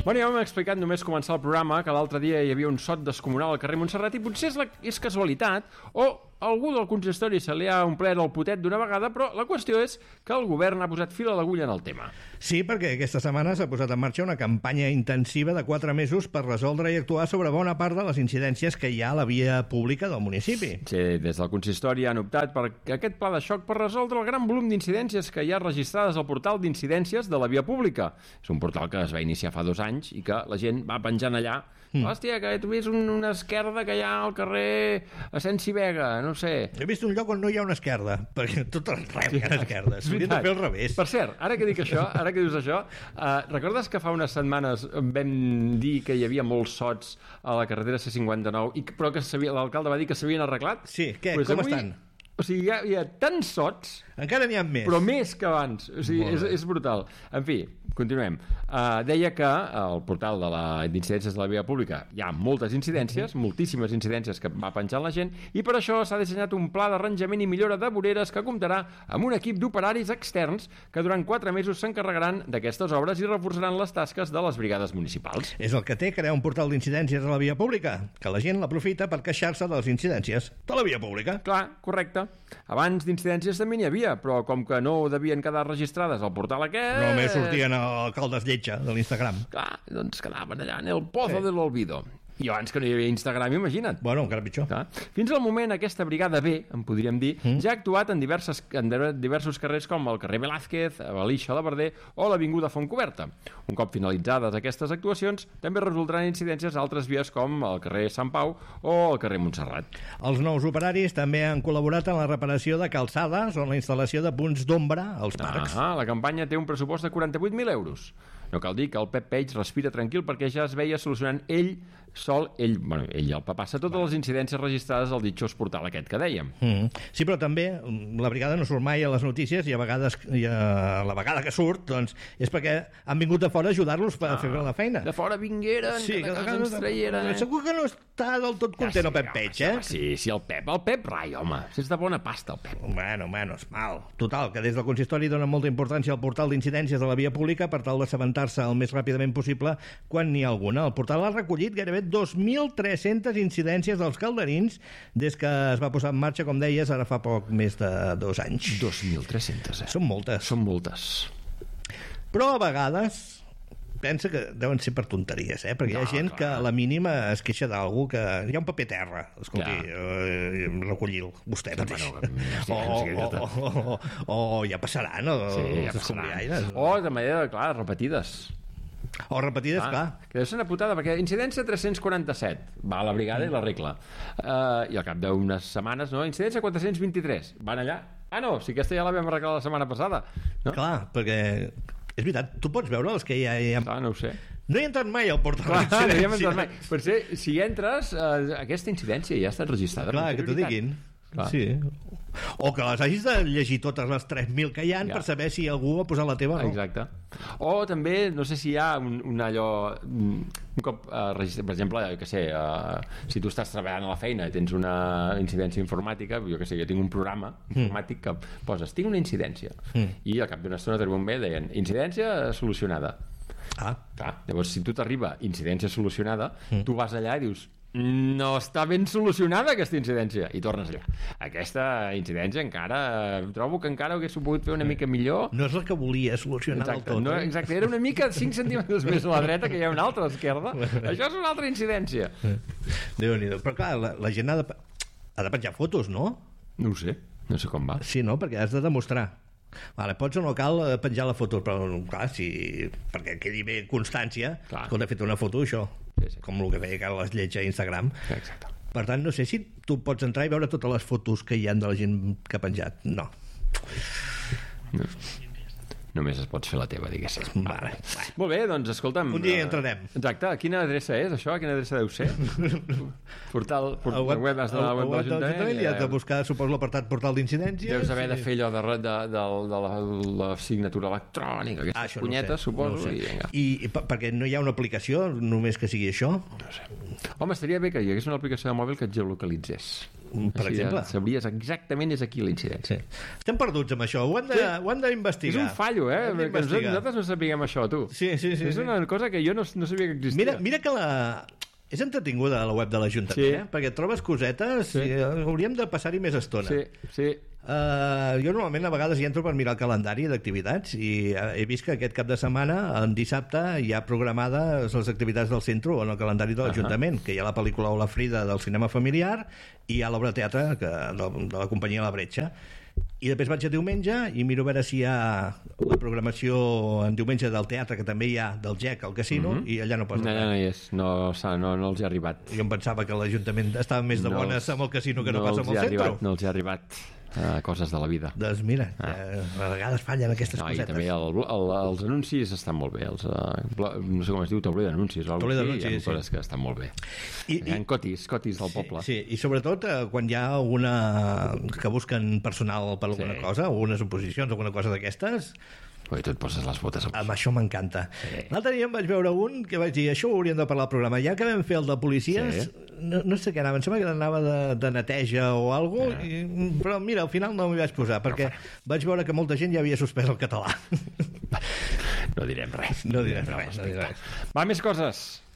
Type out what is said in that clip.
Bueno, ja m'hem explicat només començar el programa que l'altre dia hi havia un sot descomunal al carrer Montserrat i potser és casualitat o algú del consistori se li ha omplert el potet d'una vegada, però la qüestió és que el govern ha posat fil a l'agulla en el tema. Sí, perquè aquesta setmana s'ha posat en marxa una campanya intensiva de 4 mesos per resoldre i actuar sobre bona part de les incidències que hi ha a la via pública del municipi. Sí, des del consistori han optat per aquest pla de xoc per resoldre el gran volum d'incidències que hi ha registrades al portal d'incidències de la via pública. És un portal que es va iniciar fa 2 anys i que la gent va penjant allà. Hòstia, que tu vist una esquerda que hi ha al carrer Asensi Vega, no sé. He vist un lloc on no hi ha una esquerda, perquè tot arreu hi ha esquerdes. S'hauria de fer al revés. Per cert, ara que dic això, ara que dius això, recordes que fa unes setmanes vam dir que hi havia molts sots a la carretera C59, però que l'alcalde va dir que s'havien arreglat? Sí, què? Pues com avui, estan? O sigui, hi ha tants sots... Encara n'hi ha més. Però més que abans. O sigui, és brutal. En fi, continuem. Deia que al portal d'incidències de la via pública hi ha moltes incidències, moltíssimes incidències que va penjant la gent, i per això s'ha dissenyat un pla d'arranjament i millora de voreres que comptarà amb un equip d'operaris externs que durant 4 mesos s'encarregaran d'aquestes obres i reforçaran les tasques de les brigades municipals. És el que té crear un portal d'incidències a la via pública, que la gent l'aprofita per queixar-se de les incidències de la via pública. Clar, correcte. Abans d'incidències també n'hi havia, però com que no devien quedar registrades al portal aquest... Només sortien alcaldes lletja de l'Instagram. Clar, doncs quedaven allà en el pozo de l'olvido. I abans que no hi havia Instagram, imagina't. Bueno, encara pitjor. Clar. Fins al moment, aquesta brigada B, en podríem dir, ja ha actuat en diversos carrers com el carrer Velázquez, Alixa, la Verder o l'Avinguda Fontcoberta. Un cop finalitzades aquestes actuacions, també resoldran incidències a altres vies com el carrer Sant Pau o el carrer Montserrat. Els nous operaris també han col·laborat en la reparació de calçades o en la instal·lació de punts d'ombra als parcs. La campanya té un pressupost de 48.000 euros. No cal dir que el Pep Peix respira tranquil perquè ja es veia solucionant ell i el Papassa totes les incidències registrades al ditxós portal aquest que dèiem. Sí, però també la brigada no surt mai a les notícies i a vegades la vegada que surt doncs, és perquè han vingut de fora a ajudar-los per fer la feina. De fora vingueren, sí, que ens traieren. Segur que no està del tot content el Pep Peix, eh? Sí, el Pep rai, home. És de bona pasta, el Pep. Bueno, és mal. Total, que des del consistori donen molta importància al portal d'incidències de la via pública per tal d'assabentar-se el més ràpidament possible quan n'hi ha alguna. El portal ha recollit gairebé 2.300 incidències dels calderins des que es va posar en marxa, com deies, ara fa poc més de 2 anys. 2.300, Són moltes. Són moltes. Però a vegades pensa que deuen ser per tonteries, perquè hi ha gent que a la mínima es queixa d'algú, que hi ha un paper terra, escolti, recolli'l vostè mateix. O ja passarà, no? Sí, ja passarà. O de manera, clar, repetides. O repetides, clar. Que deu ser una putada, perquè incidència 347 va a la brigada i l'arregla. I al cap d'unes setmanes, no? Incidència 423 van allà. No, si aquesta ja la vam arreglar la setmana passada, no? Clar, perquè és veritat, tu pots veure els que hi ha... No ho sé. No he entrat mai al portal d'incidència. No hi hem entrat mai. Per ser, si entres, aquesta incidència ja ha estat registrada. Clar, que t'ho diguin. Clar. Sí. O que les hagis de llegir totes les 3.000 que hi ha per saber si algú ha posat la teva o no. Exacte. O també, no sé si hi ha un cop per exemple, jo què sé, si tu estàs treballant a la feina i tens una incidència informàtica, jo què sé, jo tinc un programa informàtic que poses, tinc una incidència, i al cap d'una estona t'arriba un mail deien, incidència solucionada. Clar, llavors si tu t'arriba incidència solucionada, tu vas allà i dius, no està ben solucionada aquesta incidència, i tornes allà. Aquesta incidència encara trobo que encara ho hagués pogut fer una mica millor. No és la que volia solucionar del tot. No, exacte, era una mica 5 centímetres més a la dreta, que hi ha una altra a l'esquerda. Això és una altra incidència. Déu-n'hi-do. Però clar, la gent ha de penjar fotos, no? No ho sé, no sé com va. Sí, no? Perquè has de demostrar. Vale, pots o no cal penjar la foto, però clar, perquè quedi bé constància, escolta, he fet una foto, això, com el que feia Carles Lleig a Instagram. Exacte. Per tant, no sé si tu pots entrar i veure totes les fotos que hi ha de la gent que ha penjat. No. Només es pots fer la teva, diguéssim. Vale. Molt bé, doncs escolta'm. Un dia entrarem. Exacte, quina adreça és això? Quina adreça deu ser? Portal web de l'Ajuntament. I has de buscar, suposo, l'apartat portal d'incidències. Deus haver de fer allò de la signatura electrònica, aquestes punyetes, suposo. I perquè no hi ha una aplicació només que sigui això? No sé. Home, estaria bé que hi hagués una aplicació de mòbil que et geolocalitzés. Per exemple. Sabries exactament és aquí la incidència. Sí. Estem perduts amb això, ho hem d'investigar. És un fallo, perquè nosaltres no sapiguem això, tu. Sí. És una cosa que jo no sabia que existia. Mira que és entretinguda la web de l'Ajuntament, perquè et trobes cosetes i hauríem de passar-hi més estona. Sí. Jo normalment a vegades hi entro per mirar el calendari d'activitats i he vist que aquest cap de setmana, en dissabte, hi ha programades les activitats del centre en el calendari de l'Ajuntament, que hi ha la pel·lícula Hola Frida del cinema familiar i hi ha l'obra de teatre de la companyia La Bretxa. I després vaig a diumenge i miro a veure si hi ha la programació en diumenge del teatre, que també hi ha del GEC al casino, i allà no posa res. No els hi ha arribat. Jo em pensava que l'Ajuntament estava més de bones amb el casino que no pas amb el centre. No els hi ha arribat coses de la vida. Doncs mira, a vegades fallen aquestes cosetes. I també els anuncis estan molt bé. No sé com es diu, taulell d'anuncis. Hi ha coses que estan molt bé. Hi ha cotis del poble. Sí, i sobretot quan hi ha alguna que busquen personal per alguna cosa, o unes oposicions, alguna cosa d'aquestes, i tu et poses les botes amb això m'encanta. L'altre dia em vaig veure un que vaig dir, això ho hauríem de parlar al programa, ja que vam fer el de policies, no sé què anava, em sembla que anava de neteja o alguna cosa, però mira, al final no m'hi vaig posar, perquè vaig veure que molta gent ja havia suspès el català. No direm res. No direm res. Va, més coses.